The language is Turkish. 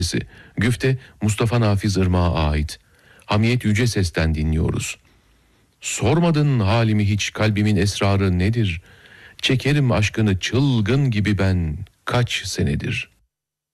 Güfte Mustafa Nafiz Irmak'a ait. Hamiyet Yüce Ses'ten dinliyoruz. Sormadın halimi hiç, kalbimin esrarı nedir? Çekerim aşkını çılgın gibi ben kaç senedir.